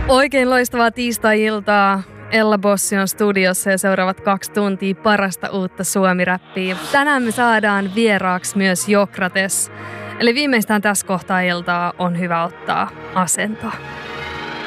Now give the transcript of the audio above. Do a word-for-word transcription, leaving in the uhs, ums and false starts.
Oikein loistavaa tiistai-iltaa. Ella Bossi on studiossa ja seuraavat kaksi tuntia parasta uutta suomiräppiä. Tänään me saadaan vieraaksi myös Jokrates. Eli viimeistään tässä kohtaa iltaa on hyvä ottaa asento.